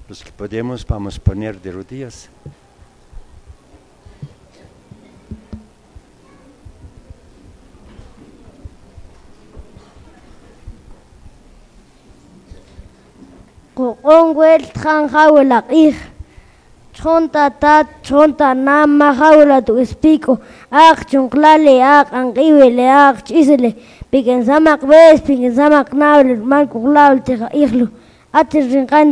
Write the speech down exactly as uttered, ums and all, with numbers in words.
Los que podemos vamos a poner de rodillas. Qoqonwel tjanjawelak ij. Chonta tat, chonta nama jawla tu espico. Ak chonklale, ak anqiwele, ak chisele. Piquen samak bes, piquen samak nable, man kuklable teja ijlu. Atir rinkan